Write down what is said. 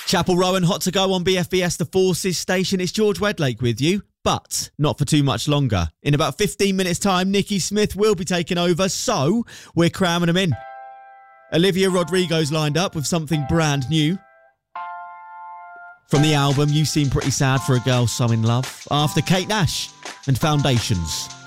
Chapel Rowan, hot to go on BFBS The Forces station. It's George Wedlake with you, but not for too much longer. In about 15 minutes' time, Nikki Smith will be taking over, so we're cramming them in. Olivia Rodrigo's lined up with something brand new. From the album You Seem Pretty Sad for a Girl So in Love, after Kate Nash and Foundations.